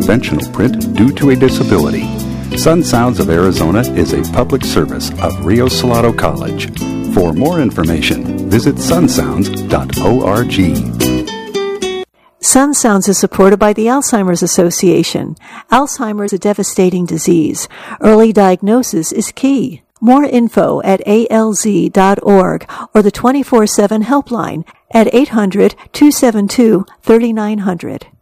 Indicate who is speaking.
Speaker 1: conventional print due to a disability. Sun Sounds of Arizona is a public service of Rio Salado College. For more information, visit sunsounds.org.
Speaker 2: Sun Sounds is supported by the Alzheimer's Association. Alzheimer's is a devastating disease. Early diagnosis is key. More info at alz.org or the 24/7 helpline at 800-272-3900.